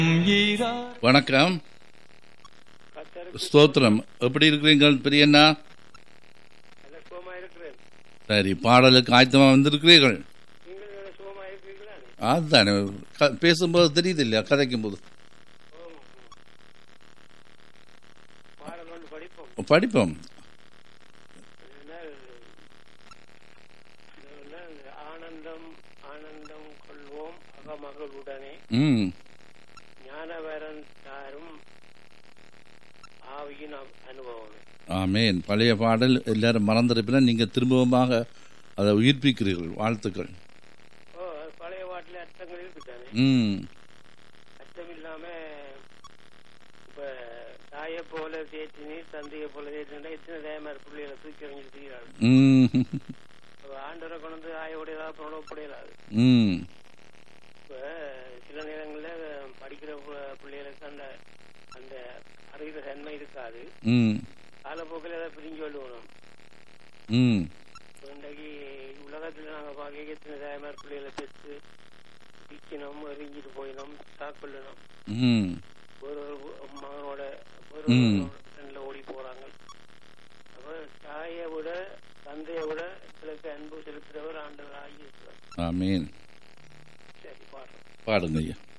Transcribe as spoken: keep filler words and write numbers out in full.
வணக்கம். ஸ்தோத்திரம். எப்படி இருக்கிறீர்கள் பெரியண்ணா? சரி, பாடலுக்கு ஆயத்தமா வந்திருக்கிறீர்கள்? அதுதானே பேசும்போது தெரியுது இல்லையா, கதைக்கும் போது படிப்போம். ஆனந்தம் ஆனந்தம் கொள்வோம் அகமகளுடனே ம் ஞானவரன் தாரும் ஆவியின் அனுபவம். ஆமேன். பழைய பாடல் எல்லாரும் மறந்திருப்பினா நீங்க திரும்பவுமாக அதை உயிர்ப்பிக்கிறீர்கள். வாழ்த்துக்கள். ஓ, பழைய பாட்டில அர்த்தங்கள் இருக்குதானே? ம் அர்த்தம் இல்லாம இப்ப தாயை போல தேய்ச்சினி தந்தையை போல தேய்ச்சினா எத்தனை தயமாரி பிள்ளைகளை தூக்கி எறிஞ்சு செய்யறாரு. ம் ஆண்டவரை கொண்டு ஆயோடையதா புடையலாது. ம் இப்ப சில நேரங்கள்ல படிக்கிற பிள்ளைகளுக்கு அந்த அந்த அறிகிற தன்மை இருக்காது. ம் காலப்போக்கில் அதை பிரிஞ்சு கொள்ளுவோம். ம் இன்றைக்கு உலகத்துல நாங்க பார்க்க எத்தனை தயமாரி பிள்ளைகளை பெற்று விற்கணும், எரிஞ்சிட்டு போயிடும், தாக்கொள்ளணும். ம் ஒரு ஒரு மகனோட ஒரு ஃப்ரெண்ட்ல ஓடி போறாங்க. அப்ப தாயை விட தந்தையை விட சிலருக்கு அன்பு செலுத்துறவர் ஆண்டவர் ஆகியிருக்கிறார். ஆமேன். சரி, பாடுறோம். பாடுங்க ஐயா.